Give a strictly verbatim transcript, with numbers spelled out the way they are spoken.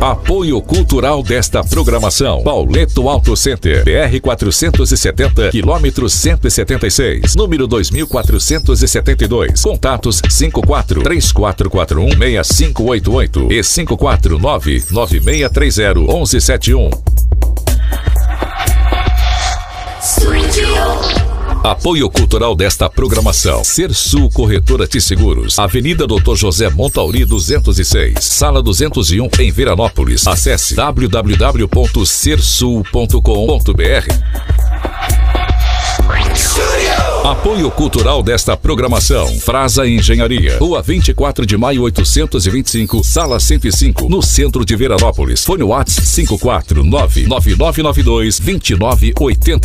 Apoio cultural desta programação: Pauleto Auto Center, B R quatrocentos e setenta, quilômetro cento e setenta e seis, número dois mil quatrocentos e setenta e dois. Contatos cinco quatro três quatro quatro um seis cinco oito oito e cinco quatro nove nove seis três zero um um sete um. Apoio cultural desta programação: Sersul Corretora de Seguros, Avenida doutor José Montauri duzentos e seis, Sala duzentos e um, em Veranópolis. Acesse w w w ponto sersul ponto com ponto b r. Apoio cultural desta programação: Frasa Engenharia, Rua vinte e quatro de maio oitocentos e vinte e cinco, Sala cento e cinco, no centro de Veranópolis. Fone WhatsApp cinco quatro nove nove nove nove dois dois nove oito